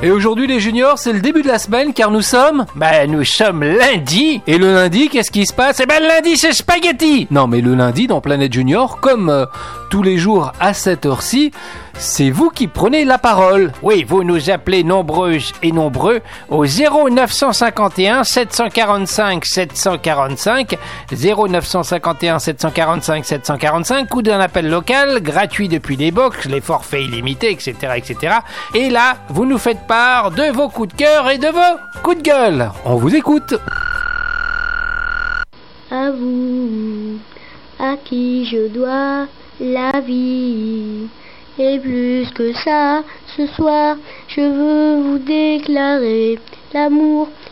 Et aujourd'hui les juniors, c'est le début de la semaine car nous sommes lundi. Et le lundi, qu'est-ce qui se passe? Le lundi c'est spaghetti. Non mais le lundi dans Planète Junior, comme tous les jours à cette heure-ci, c'est vous qui prenez la parole. Oui, vous nous appelez nombreuses et nombreux au 0951 745 745 0951 745 745 ou d'un appel local gratuit depuis les box, les forfaits illimités, etc., etc. Et là, vous nous faites part de vos coups de cœur et de vos coups de gueule. On vous écoute. À vous, à qui je dois la vie. Et plus que ça, ce soir, je veux vous déclarer l'amour